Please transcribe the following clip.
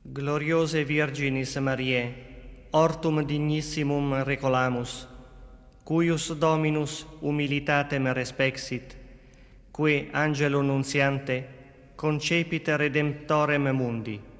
Gloriose Virginis Mariae, ortum dignissimum recolamus, cuius Dominus humilitatem respexit, qui angelo nuntiante concepit Redemptorem mundi.